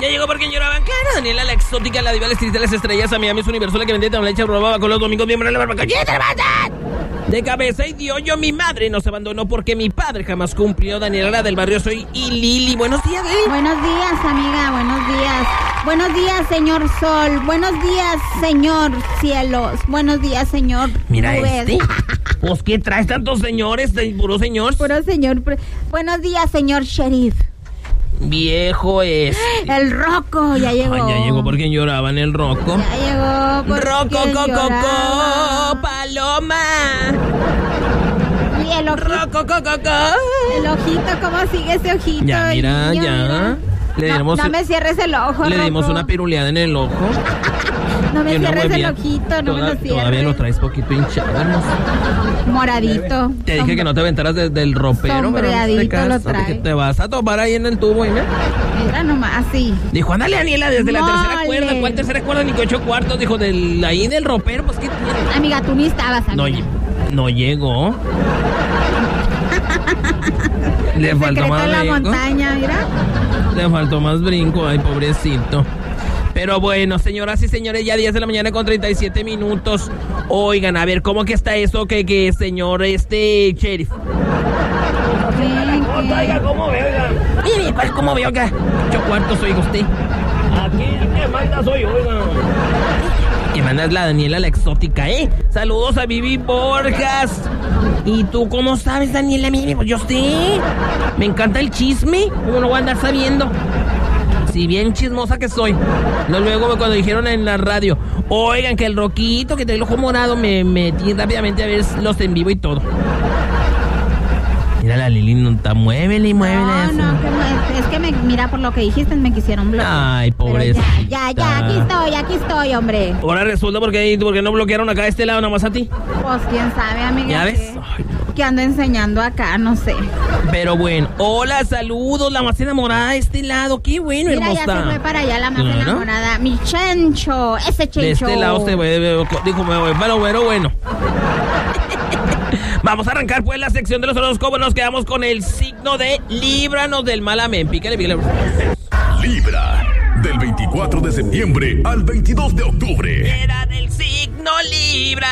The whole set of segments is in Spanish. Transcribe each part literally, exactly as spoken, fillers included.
Ya llegó porque lloraban, claro, Daniela la exótica, la diva, la estilista de las estrellas, a Miami, su universo, la que vendía leche, robaba con los domingos, miembro de la barbacoa. De cabeza y dio yo, mi madre nos abandonó porque mi padre jamás cumplió. Daniela la del barrio soy y Lili. Buenos días, Lili. Buenos días, amiga, buenos días. Buenos días, señor sol. Buenos días, señor cielos. Buenos días, señor Mira nubes. este. Pues, ¿qué traes tantos señores? Puro señor. Puro señor. Puro... Buenos días, señor sheriff. Viejo es. El Rocco ya llegó. Ay, ya llegó porque lloraban el Rocco. Ya llegó porque Rocco, coco, lloraba. coco, paloma. Y el ojito. Rocco, coco, coco. El ojito, ¿cómo sigue ese ojito? Ya, mira, niño, ya. Mira. Le no, dimos, no me cierres el ojo, Le Rocco. dimos una piruleada en el ojo. No me Y una cierres el huevía. ojito, no Toda- me lo cierres. Todavía lo traes poquito hinchado, hermoso. Moradito. Te dije que no te aventaras desde el ropero, pero no te Sombreadito casas, lo trae. que te vas a topar ahí en el tubo, ¿eh? Mira nomás, así. Dijo, ándale, Daniela, desde la Mole. tercera cuerda. ¿Cuál tercera cuerda? Ni que ocho cuartos. Dijo, del, ahí del ropero, pues, ¿qué tiene? Amiga, tú ni estabas, amiga. No, lle- no llegó. Le El faltó secreto más de la brinco. montaña, mira. Le faltó más brinco, ay, pobrecito. Pero bueno, señoras y señores, ya diez de la mañana con treinta y siete minutos. Oigan, a ver, ¿cómo que está eso que, que señor, este, sheriff? ¿Qué, qué? Oiga, ¿cómo ve, oiga? Mire, ¿cuál cómo ve, oiga? Ocho cuartos, oiga usted. Aquí el que manda soy, oiga. Que manda es la Daniela la exótica, ¿eh? Saludos a Vivi Borjas. ¿Y tú cómo sabes, Daniela? Mire, pues yo sé. Me encanta el chisme. ¿Cómo no voy a andar sabiendo? Si bien chismosa que soy. No, luego cuando dijeron en la radio, oigan, que el Roquito, que te el ojo morado, me metí rápidamente a ver los en vivo y todo. Mira, la Lili no está, muévele y muévele. No, eso. no, que me- es que me, mira, por lo que dijiste, me quisieron bloquear. Ay, Pero pobrecita. Ya, ya, ya, aquí estoy, aquí estoy, hombre. Ahora resulta porque, porque no bloquearon acá de este lado nada más a ti. Pues quién sabe, amiga. ¿Ya ves? Que, Ay, que ando enseñando acá, no sé. pero bueno, hola, saludos, la más enamorada de este lado. Qué bueno, Mira, hermosa. ya se fue para allá la más Claro. enamorada. Mi Chencho, ese Chencho. De este lado se ve, ve- dijo, me voy, pero bueno, bueno. Vamos a arrancar pues la sección de los horóscopos. Nos quedamos con el signo de Líbranos del mal amén. Pícale, pícale. Libra, del veinticuatro de septiembre al veintidós de octubre. Era del signo Libra.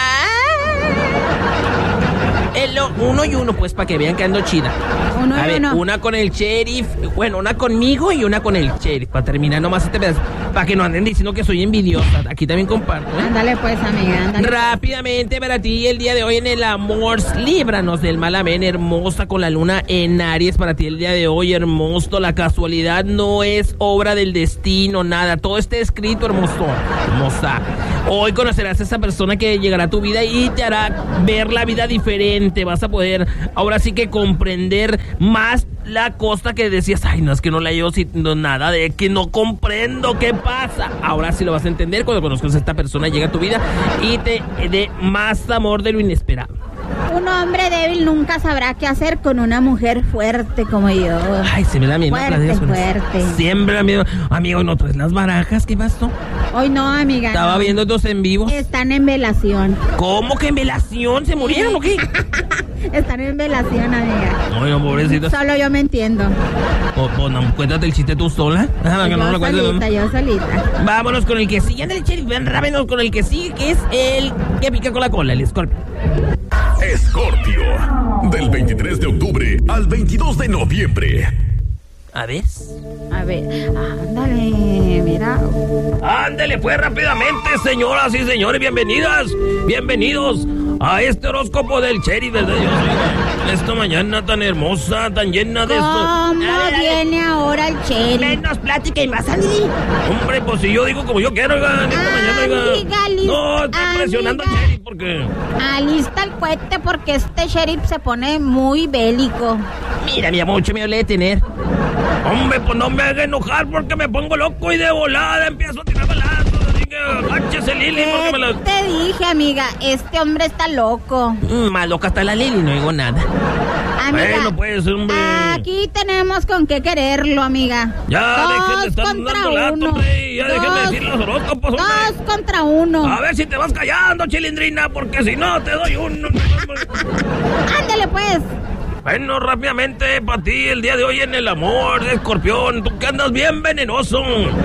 El o- uno y uno, pues, para que vean que ando chida. Uno y A ver, uno. una con el sheriff, bueno, una conmigo y una con el sheriff, para terminar nomás este pedazo, para que no anden diciendo que soy envidiosa. Aquí también comparto, ¿eh? Ándale pues, amiga, ándale. Rápidamente para ti el día de hoy en el amor, líbranos del mal amén, hermosa, con la luna en Aries. Para ti el día de hoy, hermoso, la casualidad no es obra del destino, nada, todo está escrito, hermoso, hermosa. Hoy conocerás a esa persona que llegará a tu vida y te hará ver la vida diferente. Vas a poder ahora sí que comprender más la cosa que decías, ay, no, es que no la llevo sintiendo nada, de que no comprendo qué pasa. Ahora sí lo vas a entender cuando conozcas a esta persona, llega a tu vida y te dé más amor de lo inesperado. Un hombre débil nunca sabrá qué hacer con una mujer fuerte como yo. Ay, se me da miedo. Fuerte, platicar con eso. fuerte. Siempre da miedo. Amigo, ¿no traes las barajas? ¿Qué pasó? Hoy no, amiga. Estaba no. viendo dos en vivo. Están en velación. ¿Cómo que en velación? ¿Se murieron o qué? Están en velación, amiga. Ay, no, pobrecito. Solo yo me entiendo. Pues, pues, no, cuéntate el chiste tú sola. Déjame que no me lo yo cuentes. solita, yo solita. Vámonos con el que sigue. Ándale, Cheri, ven, rápido con el que sigue, que es el que pica con la cola, el escorpio. Escorpio, del veintitrés de octubre al veintidós de noviembre. A ver. A ver, ándale, mira. Ándale, pues rápidamente, señoras y señores, bienvenidas, bienvenidos a este horóscopo del Cheri, ¿verdad? Yo soy esta mañana tan hermosa, tan llena de esto. ¿Cómo A ver, a ver. viene ahora el Cheri? Menos plática y más salir. Hombre, pues si yo digo como yo quiero, oiga, esta mañana, oiga. Amiga, lis- No, estoy presionando al amiga. Cheri porque... Alista el cohete porque este sheriff se pone muy bélico. Mira, mi amor, mucho miedo le de tener. Hombre, pues no me haga enojar porque me pongo loco y de volada empiezo a tirar balazos. Así que agáchese, Lili, porque me la... Te dije, amiga, este hombre está loco. Mm, más loca está la Lili, no digo nada. Amiga, Bueno, pues, hombre. aquí tenemos con qué quererlo, amiga. Ya, dejen de Dos estar contra dando lata, uno. hombre. Ya dejen de Dos- decir los horóscopos, hombre. Dos contra uno. A ver si te vas callando, Chilindrina, porque si no te doy uno. Ándale, pues. Bueno, rápidamente, para ti, el día de hoy en el amor, Escorpión, tú que andas bien venenoso.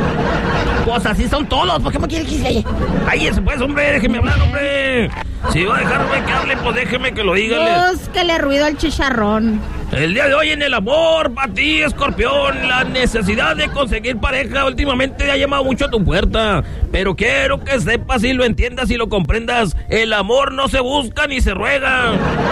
Pues así son todos, ¿por qué me quiere que se... Ay, ese pues, hombre, déjeme hablar, hombre. Si va a dejarme que hable, pues déjeme que lo diga. Búsquele ruido al chicharrón. El día de hoy en el amor, para ti, Escorpión, la necesidad de conseguir pareja últimamente ha llamado mucho a tu puerta. Pero quiero que sepas y lo entiendas y lo comprendas. El amor no se busca ni se ruega.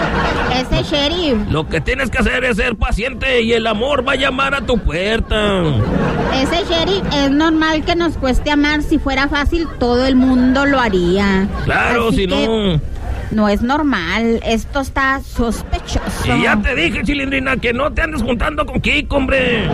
Ese sheriff. Lo que tienes que hacer es ser paciente y el amor va a llamar a tu puerta. Ese sheriff, es normal que nos cueste amar. Si fuera fácil, todo el mundo lo haría. Claro, Así si que... no... No es normal, esto está sospechoso. Y ya te dije, Chilindrina, que no te andes juntando con Kiko, hombre.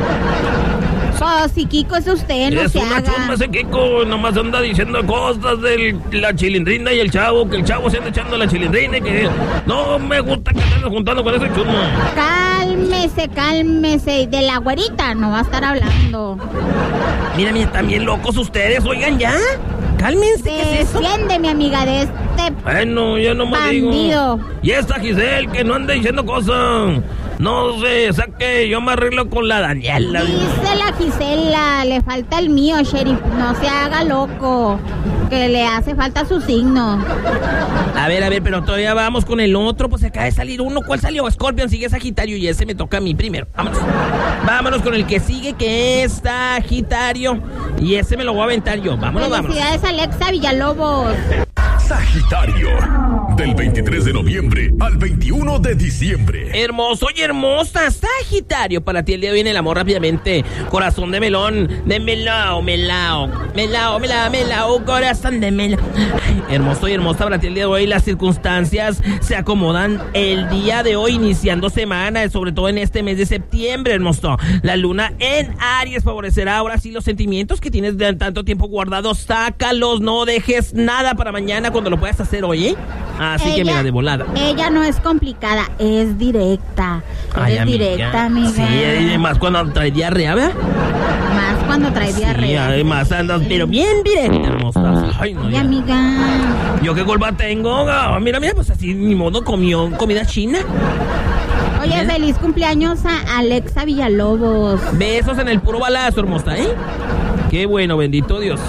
Pues si Kiko es usted, no es se una haga. chumba ese Kiko, nomás anda diciendo cosas de la Chilindrina y el chavo, que el chavo se anda echando a la Chilindrina y que no me gusta que te andes juntando con ese chumba. Cálmese, cálmese, de la güerita no va a estar hablando. Mira, mira, están bien locos ustedes, oigan ya. Cálmense, ¿qué es eso? Defiende, mi amiga, de este Bueno, yo no me digo. bandido. Y esta Giselle, que no ande diciendo cosas. No sé, saque, yo me arreglo con la Daniela. Dice la Gisela, le falta el mío, sheriff. No se haga loco, que le hace falta su signo. A ver, a ver, pero todavía vamos con el otro. Pues acaba de salir uno. ¿Cuál salió? Scorpion, sigue Sagitario y ese me toca a mí primero. Vámonos. Vámonos con el que sigue, que es Sagitario. Y ese me lo voy a aventar yo. Vámonos, vámonos. Felicidades, Alexa Villalobos. Sagitario, del veintitrés de noviembre al veintiuno de diciembre. Hermoso y hermosa, Sagitario, para ti el día de hoy en el amor rápidamente. Corazón de melón, de melao, melao, melao, melao, melao, corazón de melón. Ay, hermoso y hermosa para ti el día de hoy. Las circunstancias se acomodan el día de hoy, iniciando semana, sobre todo en este mes de septiembre, hermoso. La luna en Aries favorecerá ahora sí los sentimientos que tienes de tanto tiempo guardados. Sácalos, no dejes nada para mañana cuando lo puedas hacer hoy, ¿eh? Así ella, que mira, de volada. Ella no es complicada, es directa. Ay, es amiga. directa, amiga. Sí, y más cuando trae diarrea, ¿verdad? Más cuando trae Sí, diarrea. además andas, pero bien directa, hermosa. Ay, no, Ay, ya. amiga. ¿Yo qué culpa tengo? Ah, mira, mira, pues así, ni modo, comió comida china. Oye, Mira. feliz cumpleaños a Alexa Villalobos. Besos en el puro balazo, hermosa, ¿eh? Qué bueno, bendito Dios.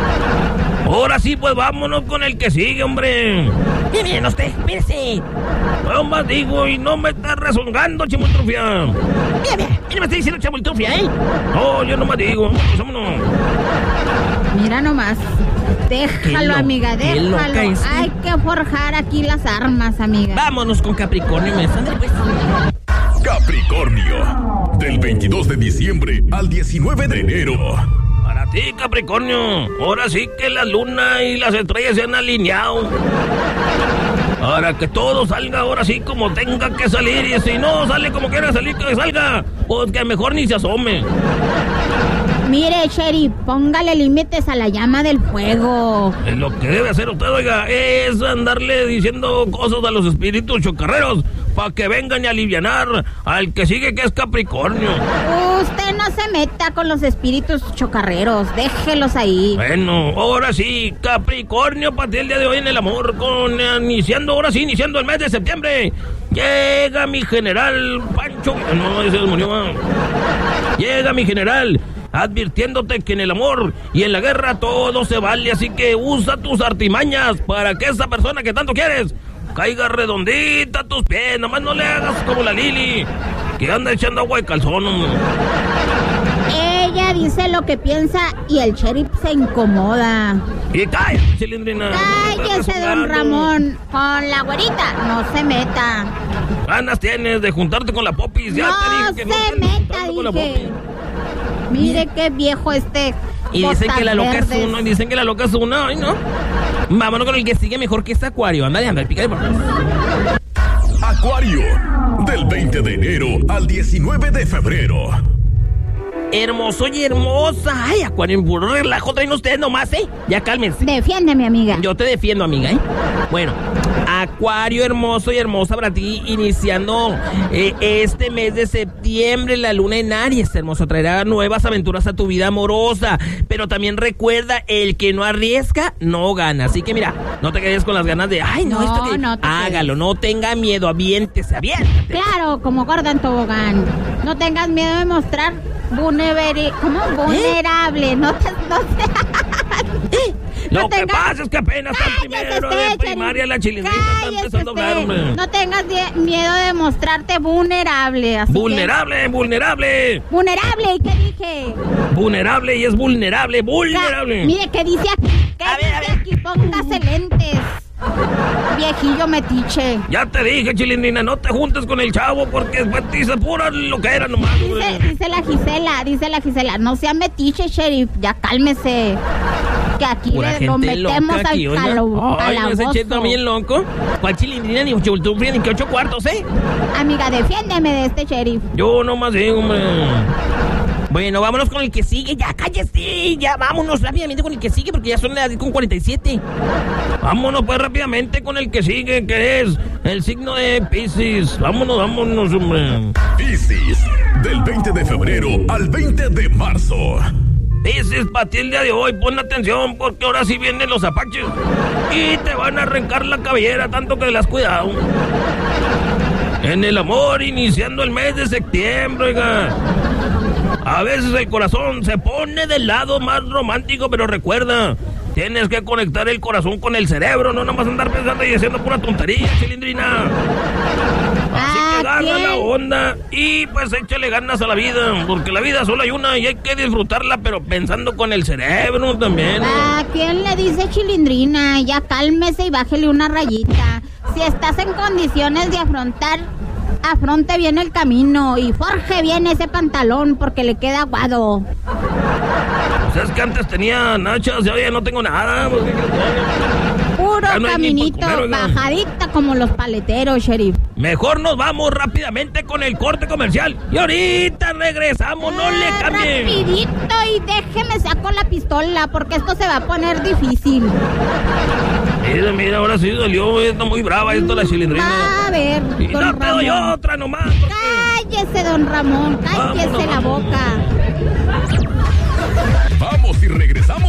Ahora sí, pues vámonos con el que sigue, hombre. Bien, bien, usted, espérese. No más digo y no me está rezongando, chimultrufia. Bien, bien, mira, me está diciendo chimultrufia, ¿eh? No, yo no más digo, vámonos, vámonos. Mira nomás. Déjalo, lo- amiga, qué loca déjalo. es. Hay que forjar aquí las armas, amiga. Vámonos con Capricornio, me ándale, pues. Capricornio, del veintidós de diciembre al diecinueve de enero. Para ti, Capricornio, ahora sí que la luna y las estrellas se han alineado. Para que todo salga ahora sí como tenga que salir. Y si no sale como quiera salir, que salga. Pues que mejor ni se asome. Mire, sheriff, póngale límites a la llama del fuego. Eh, Lo que debe hacer usted, oiga, es andarle diciendo cosas a los espíritus chocarreros para que vengan y alivianar al que sigue, que es Capricornio. Usted no se meta con los espíritus chocarreros, déjelos ahí. Bueno, ahora sí, Capricornio, para ti el día de hoy en el amor, con eh, iniciando, ahora sí, iniciando el mes de septiembre. Llega mi general Pancho, no, ese es murió. ah. Llega mi general, advirtiéndote que en el amor y en la guerra todo se vale, así que usa tus artimañas para que esa persona que tanto quieres caiga redondita a tus pies. Nomás no le hagas como la Lili, que anda echando agua de calzón, hombre. Ella dice lo que piensa y el sheriff se incomoda. Y cállate, Chilindrina. Cállese, don Ramón. Con la güerita no se meta. Ganas tienes de juntarte con la Popis. Ya No te dije que se no te andes meta, juntando con la dije. Popis. Mire qué viejo este. Y dicen botas que la loca es verdes. uno, y dicen que la loca es una, ay no. Vámonos con el que sigue mejor que este Acuario. Ándale, ándale, pícale por favor. Acuario, del veinte de enero al diecinueve de febrero. Hermoso y hermosa. Ay, Acuario, puro relajo traen ustedes nomás, ¿eh? Ya cálmense. Defiéndeme, amiga. Yo te defiendo, amiga, ¿eh? Bueno, Acuario hermoso y hermosa para ti, iniciando eh, este mes de septiembre, la luna en Aries, hermoso, traerá nuevas aventuras a tu vida amorosa, pero también recuerda, el que no arriesga, no gana, así que mira, no te quedes con las ganas de, ay, no, No, esto que... no te hágalo, quedes. no tenga miedo, aviéntese, aviéntese. Claro, como gorda en tobogán. No tengas miedo de mostrar vulnerable, ¿cómo? Vulnerable. No te... No te... Lo no que tengas- pasa es que apenas está Cállese primero usted, de primaria la chilindrina, está Cállese empezando a hablar, usted. hombre. No tengas die- miedo de mostrarte vulnerable. Así que- Vulnerable, vulnerable, Vulnerable, ¿y qué dije? vulnerable y es vulnerable, Ca- vulnerable. Mire, ¿qué dice aquí? ¿Qué A ver, dice a ver. aquí? Póngase lentes. Viejillo metiche. Ya te dije, chilindrina, no te juntes con el chavo porque después te dice pura lo que era nomás, Dice, güey. dice la Gisela, dice la Gisela, no sea metiche, sheriff, ya cálmese. Que aquí Pura le, lo gente metemos loca aquí, al oiga. calo- Ay, no, ese calabozo. cheto bien loco. ¿Cuál chilindrina ni chultufria ni que ocho cuartos, eh? Amiga, defiéndeme de este sheriff. Yo nomás digo, hombre. Bueno, vámonos con el que sigue. Ya, cállese. Ya, vámonos rápidamente con el que sigue porque ya son las diez con cuarenta y siete. Vámonos pues rápidamente con el que sigue, que es el signo de Piscis. Vámonos, vámonos, hombre. Piscis, del veinte de febrero al veinte de marzo. Piscis, para ti el día de hoy, pon atención porque ahora sí vienen los apaches y te van a arrancar la cabellera tanto que le has cuidado. En el amor, iniciando el mes de septiembre, oiga. A veces el corazón se pone del lado más romántico, pero recuerda, tienes que conectar el corazón con el cerebro, no nomás andar pensando y haciendo pura tontería, chilindrina. Así que Ah, agarra ¿quién? la onda y pues échale ganas a la vida, porque la vida solo hay una y hay que disfrutarla, pero pensando con el cerebro también. ¿A quién le dice chilindrina? Ya cálmese y bájele una rayita. Si estás en condiciones de afrontar, afronte bien el camino y forje bien ese pantalón porque le queda aguado. Pues es que antes tenía nachas y ahora ya no tengo nada. Pues, ¿qué quieres que haga? Puro Ya no hay ni caminito, pa' comer, oiga. bajadita como los paleteros, sheriff. Mejor nos vamos rápidamente con el corte comercial y ahorita regresamos, no le Ah, cambien. rapidito y déjeme saco la pistola porque esto se va a poner difícil. Mira, mira, ahora sí dolió, está muy brava esto la chilindrina. Va a ver, Y don no te doy Ramón. otra nomás. porque- Cállese, don Ramón, cállese Vámonos, la vámonos. boca. Vamos y regresamos.